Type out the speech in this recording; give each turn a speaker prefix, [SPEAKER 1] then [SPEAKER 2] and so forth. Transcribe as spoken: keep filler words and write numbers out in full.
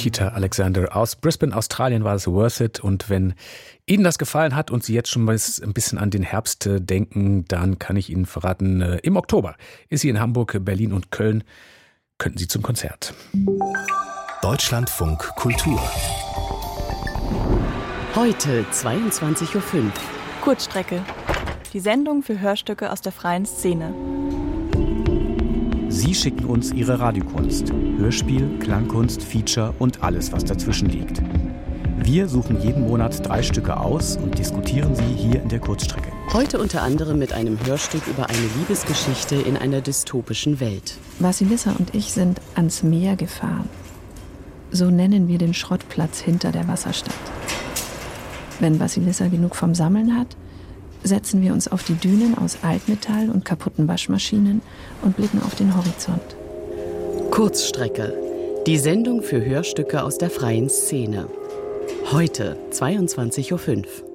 [SPEAKER 1] Nikita Alexander aus Brisbane, Australien war es Worth It. Und wenn Ihnen das gefallen hat und Sie jetzt schon mal ein bisschen an den Herbst denken, dann kann ich Ihnen verraten, im Oktober ist sie in Hamburg, Berlin und Köln. Könnten Sie zum Konzert.
[SPEAKER 2] Deutschlandfunk Kultur.
[SPEAKER 3] Heute zweiundzwanzig Uhr fünf.
[SPEAKER 4] Kurzstrecke. Die Sendung für Hörstücke aus der freien Szene.
[SPEAKER 5] Sie schicken uns Ihre Radiokunst, Hörspiel, Klangkunst, Feature und alles, was dazwischen liegt. Wir suchen jeden Monat drei Stücke aus und diskutieren sie hier in der Kurzstrecke.
[SPEAKER 3] Heute unter anderem mit einem Hörstück über eine Liebesgeschichte in einer dystopischen Welt.
[SPEAKER 6] Vasilissa und ich sind ans Meer gefahren. So nennen wir den Schrottplatz hinter der Wasserstadt. Wenn Vasilissa genug vom Sammeln hat, setzen wir uns auf die Dünen aus Altmetall und kaputten Waschmaschinen und blicken auf den Horizont.
[SPEAKER 3] Kurzstrecke. Die Sendung für Hörstücke aus der freien Szene. Heute zweiundzwanzig Uhr fünf.